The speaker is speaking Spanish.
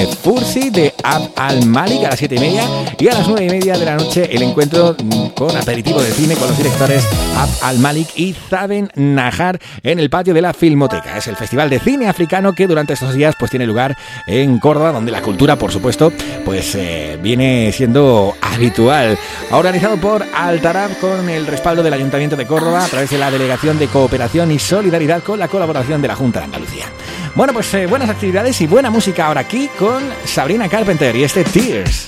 Fursi de Abd al-Malik a las 7:30 y a las 9:30 de la noche el encuentro con aperitivo de cine con los directores Abd al-Malik y Zaben Nahar en el patio de la Filmoteca. Es el festival de cine africano que durante estos días pues tiene lugar en Córdoba, donde la cultura, por supuesto, pues viene siendo habitual. Organizado por Altarab con el respaldo del Ayuntamiento de Córdoba a través de la Delegación de Cooperación y Solidaridad con la colaboración de la Junta de Andalucía. Bueno, pues buenas actividades y buena música ahora aquí con Sabrina Carpenter y este Tears.